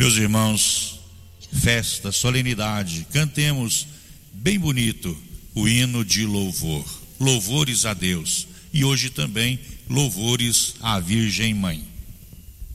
Meus irmãos, festa, solenidade, cantemos bem bonito o hino de louvor. Louvores a Deus. E hoje também louvores à Virgem Mãe.